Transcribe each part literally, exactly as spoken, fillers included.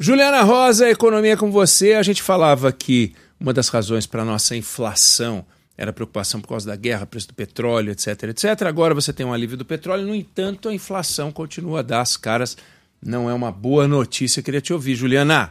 Juliana Rosa, Economia com você. A gente falava que uma das razões para a nossa inflação era a preocupação por causa da guerra, preço do petróleo, etc, etcétera. Agora você tem um alívio do petróleo, no entanto, a inflação continua a dar as caras. Não é uma boa notícia. Eu queria te ouvir, Juliana.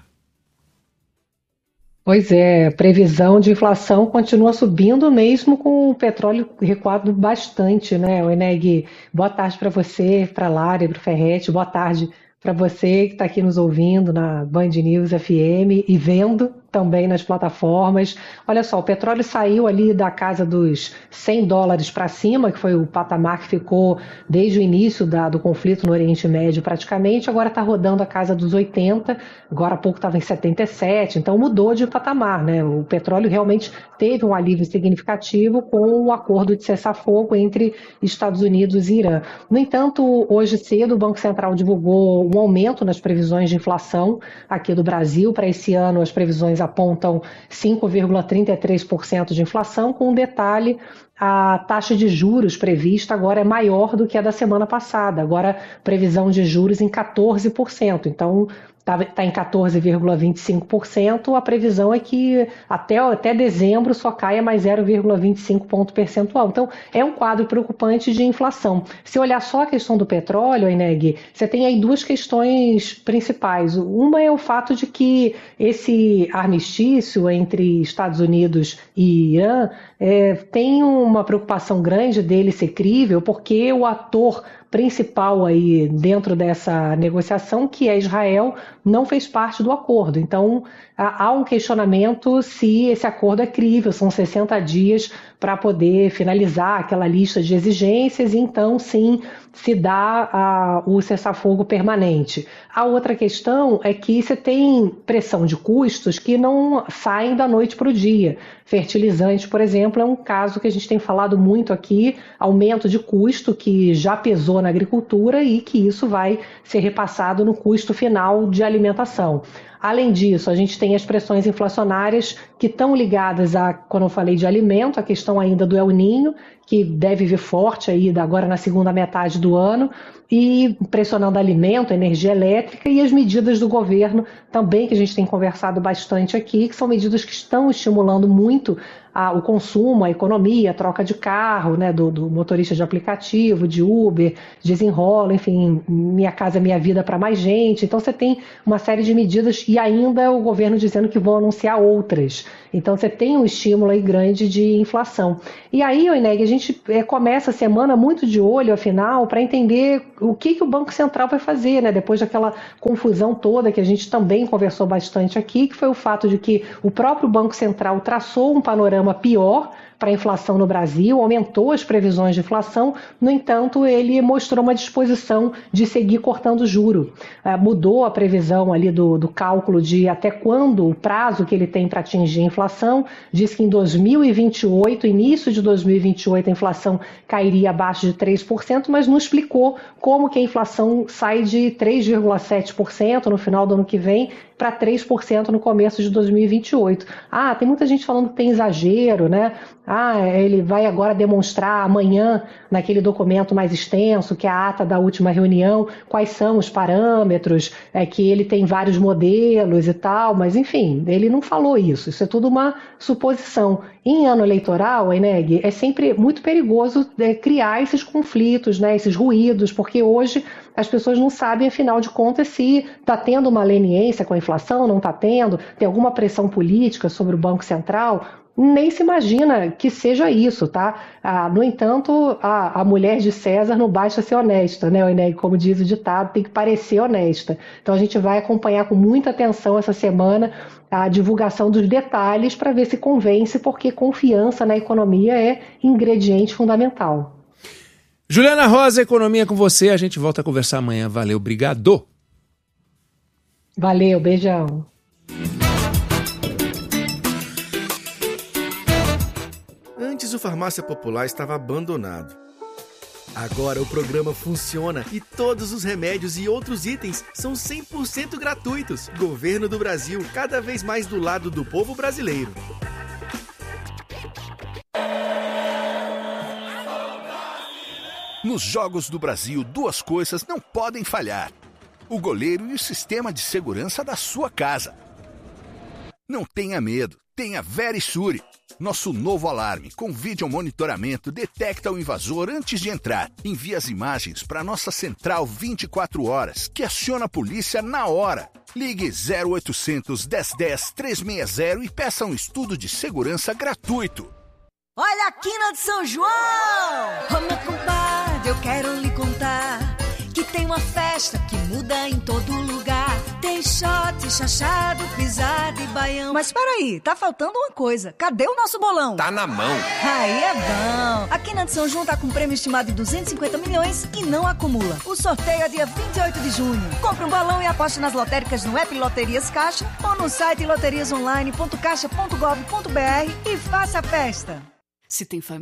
Pois é, previsão de inflação continua subindo mesmo com o petróleo recuado bastante, né, o Eneg? Boa tarde para você, para a Lara e para o Ferretti. Boa tarde para você que está aqui nos ouvindo na Band News F M e vendo também nas plataformas. Olha só, o petróleo saiu ali da casa dos cem dólares para cima, que foi o patamar que ficou desde o início da, do conflito no Oriente Médio praticamente, agora está rodando a casa dos oitenta, agora há pouco estava em setenta e sete, então mudou de patamar, né? O petróleo realmente teve um alívio significativo com o acordo de cessar-fogo entre Estados Unidos e Irã. No entanto, hoje cedo o Banco Central divulgou um aumento nas previsões de inflação aqui do Brasil. Para esse ano, as previsões apontam cinco vírgula trinta e três por cento de inflação, com um detalhe: a taxa de juros prevista agora é maior do que a da semana passada, agora previsão de juros em quatorze por cento, então está em quatorze vírgula vinte e cinco por cento, a previsão é que até, até dezembro só caia mais zero vírgula vinte e cinco ponto percentual. Então é um quadro preocupante de inflação. Se olhar só a questão do petróleo, Eneg, você tem aí duas questões principais. Uma é o fato de que esse armistício entre Estados Unidos e Irã é, tem uma preocupação grande dele ser crível, porque o ator principal aí dentro dessa negociação, que é Israel, não fez parte do acordo. Então, há um questionamento se esse acordo é crível, são sessenta dias para poder finalizar aquela lista de exigências e então, sim, se dá a, o cessar-fogo permanente. A outra questão é que você tem pressão de custos que não saem da noite para o dia. Fertilizante, por exemplo, é um caso que a gente tem falado muito aqui, aumento de custo que já pesou na agricultura e que isso vai ser repassado no custo final de alimentação. Além disso, a gente tem as pressões inflacionárias que estão ligadas a, quando eu falei de alimento, a questão ainda do El Niño, que deve vir forte aí agora na segunda metade do ano, e pressionando alimento, energia elétrica e as medidas do governo também, que a gente tem conversado bastante aqui, que são medidas que estão estimulando muito a, o consumo, a economia, a troca de carro, né, do, do motorista de aplicativo, de Uber, Desenrola, enfim, Minha Casa Minha Vida para mais gente. Então você tem uma série de medidas e ainda o governo dizendo que vão anunciar outras. Então você tem um estímulo aí grande de inflação. E aí, Eneg, a gente é, começa a semana muito de olho, afinal, para entender o que, que o Banco Central vai fazer, né? Depois daquela confusão toda que a gente também conversou bastante aqui, que foi o fato de que o próprio Banco Central traçou um panorama pior para a inflação no Brasil, aumentou as previsões de inflação, no entanto, ele mostrou uma disposição de seguir cortando juro. É, mudou a previsão ali do, do cálculo de até quando, o prazo que ele tem para atingir a inflação, diz que em dois mil e vinte e oito, início de dois mil e vinte e oito, a inflação cairia abaixo de três por cento, mas não explicou como que a inflação sai de três vírgula sete por cento no final do ano que vem para três por cento no começo de dois mil e vinte e oito. Ah, tem muita gente falando que tem exagero, né? Ah, ele vai agora demonstrar amanhã, naquele documento mais extenso, que é a ata da última reunião, quais são os parâmetros, é que ele tem vários modelos e tal, mas enfim, ele não falou isso. Isso é tudo uma suposição. Em ano eleitoral, Eneg, é sempre muito perigoso é, criar esses conflitos, né, esses ruídos, porque hoje as pessoas não sabem, afinal de contas, se está tendo uma leniência com a inflação, não está tendo, tem alguma pressão política sobre o Banco Central. Nem se imagina que seja isso, tá? Ah, no entanto, a, a mulher de César não basta ser honesta, né, Eneg? Como diz o ditado, tem que parecer honesta. Então a gente vai acompanhar com muita atenção essa semana a divulgação dos detalhes para ver se convence, porque confiança na economia é ingrediente fundamental. Juliana Rosa, Economia com você. A gente volta a conversar amanhã. Valeu, obrigado. Valeu, beijão. Antes o Farmácia Popular estava abandonado. Agora o programa funciona e todos os remédios e outros itens são cem por cento gratuitos. Governo do Brasil, cada vez mais do lado do povo brasileiro. Nos Jogos do Brasil, duas coisas não podem falhar: o goleiro e o sistema de segurança da sua casa. Não tenha medo, tenha Verisure. Nosso novo alarme com vídeo monitoramento detecta o invasor antes de entrar. Envia as imagens para nossa central vinte e quatro horas, que aciona a polícia na hora. Ligue zero oitocentos, dez dez, trezentos e sessenta e peça um estudo de segurança gratuito. Olha a quina de São João! Ô meu compadre, eu quero lhe contar que tem uma festa que muda em todo lugar. Tem shot, chachado, pisada e baião. Mas peraí, tá faltando uma coisa. Cadê o nosso bolão? Tá na mão. Aí é bom. A Quina de São João tá com um prêmio estimado de duzentos e cinquenta milhões e não acumula. O sorteio é dia vinte e oito de junho. Compre um bolão e aposte nas lotéricas no app Loterias Caixa ou no site loterias online ponto caixa ponto gov ponto br e faça a festa. Se tem família